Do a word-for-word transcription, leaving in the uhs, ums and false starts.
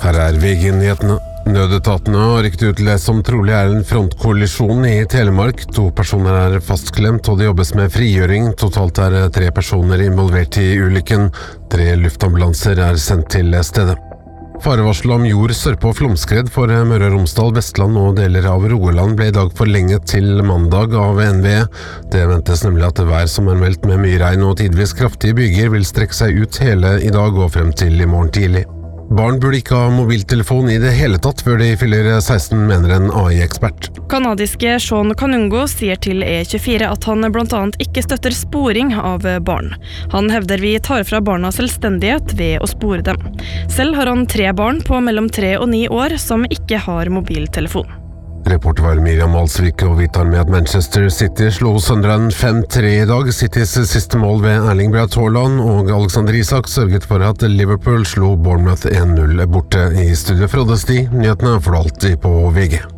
Her er V G-nyhetene. Nødetatene har rykket ut til det som trolig er en frontkollisjon i Telemark. To personer er fastklemt, og det jobbes med frigjøring. Totalt er tre personer involvert i ulykken. Tre luftambulanser er sendt til stedet. Farevarsel om jord, sørpe og flomskred for Møre og Romsdal, Vestland og deler av Rogaland ble i dag forlenget til mandag av N V E. Det ventes nemlig at vær som er meldt med mye regn og tidvis kraftige byger vil strekke seg ut hele i dag og frem til i morgen tidlig. Barn burde ikke ha mobiltelefon i det hele tatt før de fyller seksten, mener en A I-ekspert. Kanadiske Sean Kanungo sier til E tjuefire at han blant annet ikke støtter sporing av barn. Han hevder vi tar fra barna selvstendighet ved å spore dem. Selv har han tre barn på mellom tre og ni år som ikke har mobiltelefon. Reporter var Miriam Alsvik, og vi tar med at Manchester City slo Sunderland fem tre i dag. Citys siste mål ved Erling Braut Haaland og Alexander Isak sørget for at Liverpool slo Bournemouth en null borte. I studio Frode Sti, nyhetene får du alltid på V G.